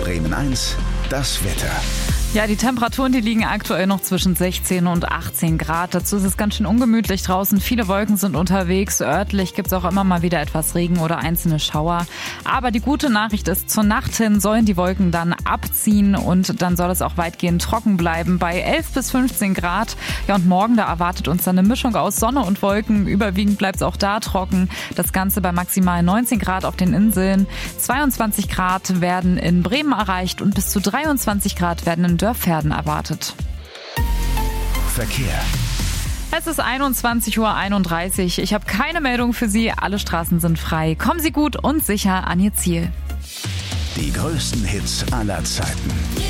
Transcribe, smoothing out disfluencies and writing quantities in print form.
Bremen 1, das Wetter. Ja, die Temperaturen, die liegen aktuell noch zwischen 16 und 18 Grad. Dazu ist es ganz schön ungemütlich draußen. Viele Wolken sind unterwegs. Örtlich gibt es auch immer mal wieder etwas Regen oder einzelne Schauer. Aber die gute Nachricht ist, zur Nacht hin sollen die Wolken dann abziehen und dann soll es auch weitgehend trocken bleiben bei 11 bis 15 Grad. Ja, und morgen, da erwartet uns dann eine Mischung aus Sonne und Wolken. Überwiegend bleibt es auch da trocken. Das Ganze bei maximal 19 Grad auf den Inseln. 22 Grad werden in Bremen erreicht und bis zu 23 Grad werden in Dörfherden erwartet. Verkehr. Es ist 21:31 Uhr. Ich habe keine Meldung für Sie. Alle Straßen sind frei. Kommen Sie gut und sicher an Ihr Ziel. Die größten Hits aller Zeiten.